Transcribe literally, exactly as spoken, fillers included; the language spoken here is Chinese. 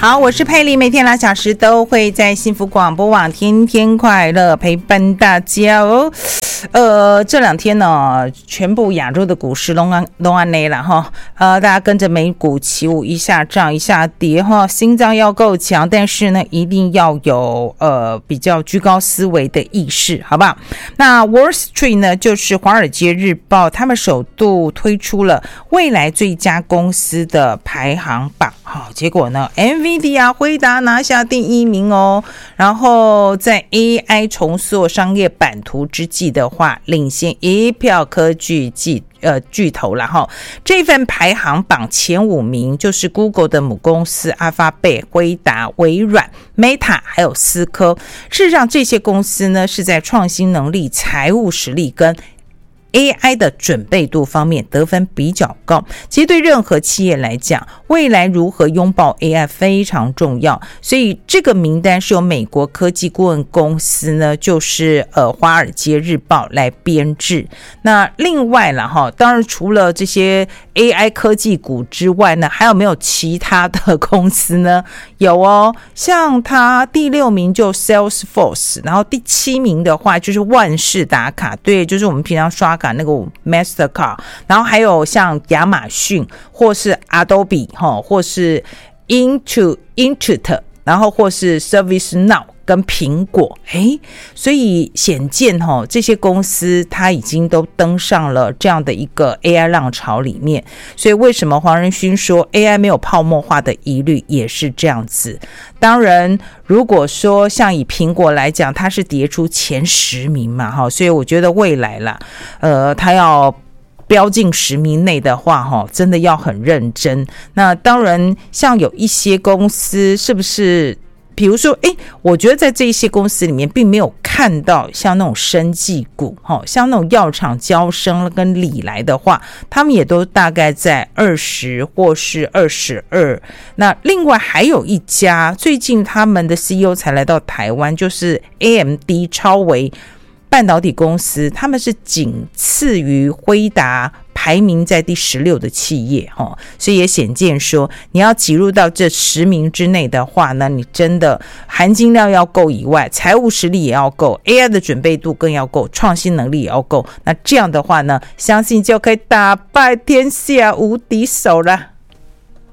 好，我是佩丽，每天两小时都会在幸福广播网天天快乐陪伴大家哦。呃，这两天呢，全部亚洲的股市都安都安内了哈，呃，大家跟着美股起舞，一下涨一下跌哈，心脏要够强，但是呢，一定要有呃比较居高思维的意识，好不好？那 Wall Street 呢，就是华尔街日报，他们首度推出了未来最佳公司的排行榜，好，结果呢 ，NVIDIA 辉达拿下第一名哦，然后在 A I 重塑商业版图之际的话，领先一票科技巨呃巨头啦哈。这份排行榜前五名就是 Google 的母公司阿发贝、辉达、微软、Meta 还有思科。事实上，这些公司呢是在创新能力、财务实力跟A I 的准备度方面得分比较高，其实对任何企业来讲，未来如何拥抱 A I 非常重要。所以这个名单是由美国科技顾问公司呢，就是呃华尔街日报来编制。那另外啦哈，当然除了这些 A I 科技股之外呢，还有没有其他的公司呢？有哦，像它第六名就 Salesforce， 然后第七名的话就是万事达卡，对，就是我们平常刷卡那个 Mastercard， 然后还有像亚马逊或是 Adobe 或是 Intuit， 然后或是 ServiceNow 跟苹果，诶，所以显见齁，这些公司它已经都登上了这样的一个 A I 浪潮里面。所以为什么黄仁勋说 A I 没有泡沫化的疑虑也是这样子。当然如果说像以苹果来讲，它是跌出前十名嘛齁，所以我觉得未来啦呃，它要标进十名内的话真的要很认真。那当然像有一些公司是不是比如说诶我觉得在这一些公司里面并没有看到像那种生技股像那种药厂交生跟礼来的话，他们也都大概在二十或是二十二。那另外还有一家最近他们的 C E O 才来到台湾，就是 A M D 超微半导体公司，他们是仅次于辉达，排名在第十六的企业，所以也显见说你要挤入到这十名之内的话呢，你真的含金量要够以外，财务实力也要够， A I 的准备度更要够，创新能力也要够，那这样的话呢，相信就可以打败天下无敌手了。